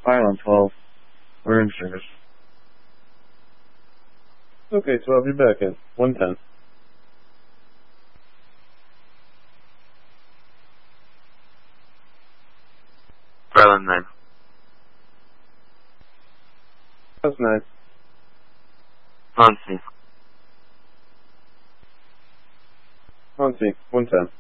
Pylon 12. We're in service. Okay, 12, you're back in. 110. Pylon 9. That's 9. Hansi. Hansi, 110.